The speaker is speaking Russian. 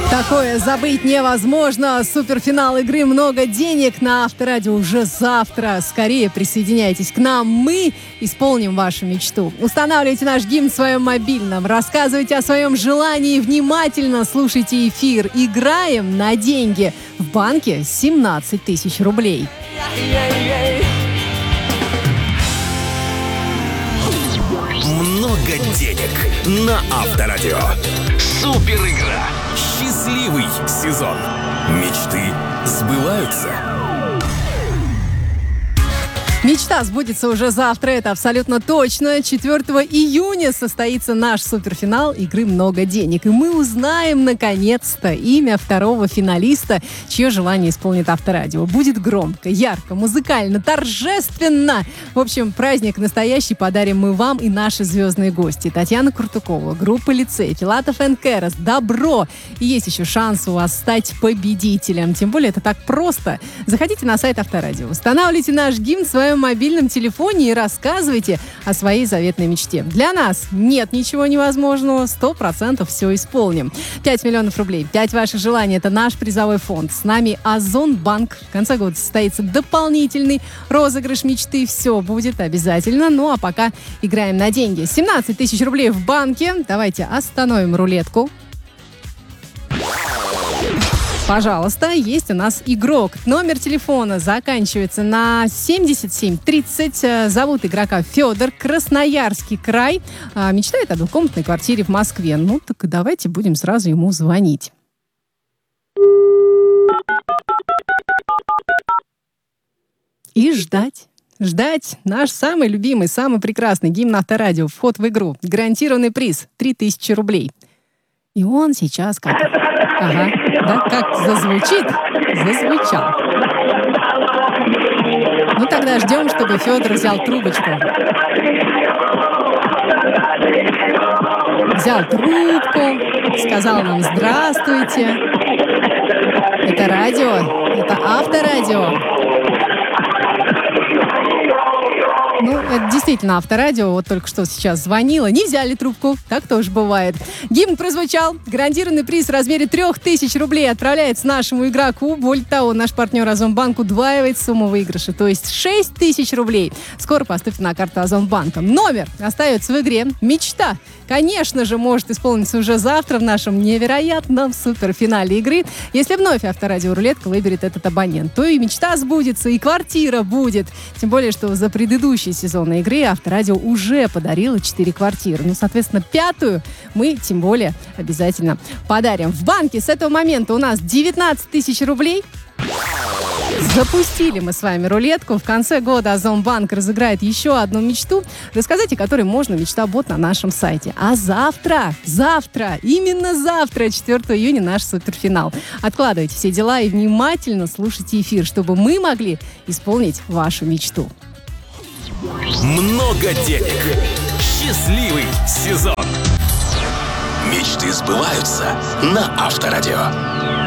Такое забыть невозможно. Суперфинал игры «Много денег» на Авторадио уже завтра. Скорее присоединяйтесь к нам. Мы исполним вашу мечту. Устанавливайте наш гимн в своем мобильном. Рассказывайте о своем желании. Внимательно слушайте эфир. Играем на деньги. В банке 17 тысяч рублей. Много денег на Авторадио. Супер игра. Счастливый сезон. Мечты сбываются. Мечта сбудется уже завтра, это абсолютно точно. 4 июня состоится наш суперфинал игры «Много денег». И мы узнаем, наконец-то, имя второго финалиста, чье желание исполнит Авторадио. Будет громко, ярко, музыкально, торжественно. В общем, праздник настоящий подарим мы вам и наши звездные гости. Татьяна Куртукова, группа «Лицей», Филатов энд Кэрос, «Добро». И есть еще шанс у вас стать победителем. Тем более это так просто. Заходите на сайт Авторадио, устанавливайте наш гимн в своем мобильном телефоне и рассказывайте о своей заветной мечте. Для нас нет ничего невозможного, 100% все исполним. 5 миллионов рублей, 5 ваших желаний – это наш призовой фонд. С нами Озонбанк. В конце года состоится дополнительный розыгрыш мечты. Все будет обязательно. Ну а пока играем на деньги. 17 тысяч рублей в банке. Давайте остановим рулетку. Пожалуйста, есть у нас игрок. Номер телефона заканчивается на 7730. Зовут игрока Федор, Красноярский край. Мечтает о двухкомнатной квартире в Москве. Ну, так давайте будем сразу ему звонить. И ждать. Ждать наш самый любимый, самый прекрасный гимн Авторадио. Вход в игру. Гарантированный приз 3000 рублей. И он сейчас как... Ага, да, как зазвучит, зазвучал. Ну тогда ждем, чтобы Федор взял трубочку. Взял трубку, сказал нам здравствуйте. Это радио, это Авторадио. Ну, это действительно Авторадио. Вот только что сейчас звонила. Не взяли трубку. Так тоже бывает. Гимн прозвучал. Гарантированный приз в размере 3000 рублей отправляется нашему игроку. Более того, наш партнер Озонбанк удваивает сумму выигрыша. То есть 6000 рублей. Скоро поступит на карту Озонбанка. Номер остается в игре. Мечта, конечно же, может исполниться уже завтра в нашем невероятном суперфинале игры. Если вновь Авторадио рулетка выберет этот абонент, то и мечта сбудется, и квартира будет. Тем более, что за предыдущие сезоны игры Авторадио уже подарило 4 квартиры. Ну, соответственно, 5-ю мы тем более обязательно подарим. В банке с этого момента у нас 19 тысяч рублей. Запустили мы с вами рулетку. В конце года Озонбанк разыграет еще одну мечту, рассказать о которой можно мечта-бот на нашем сайте. А завтра, именно завтра, 4 июня, наш суперфинал. Откладывайте все дела и внимательно слушайте эфир, чтобы мы могли исполнить вашу мечту. Много денег. Счастливый сезон. Мечты сбываются на Авторадио.